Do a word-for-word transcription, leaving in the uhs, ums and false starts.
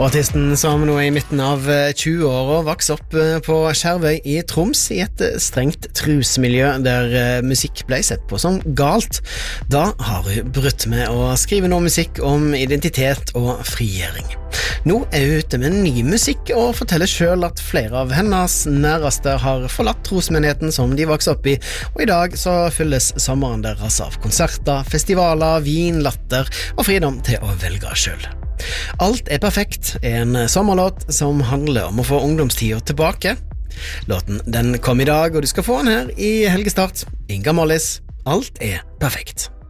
Artisten som nå er i midten av tjue-åra vokste opp på Skjervøy i Troms i et strengt trusmiljø der musikk ble sett på som galt. Da har hun brutt med å skrive noe musikk om identitet og frigjøring. Nå er hun ute med ny musikk og forteller selv at flere av hennes næreste har forlatt trosmenigheten som de vokste opp i, og i dag så fylles sommeren deres av konserter, festivaler, vin, latter og fridom til å velge selv. Alt er perfekt er en sommerlåt som handler om å få ungdomstida tilbake. Låten den kom i dag, og du skal få den her i helgestart. Inga Mollis, alt er perfekt.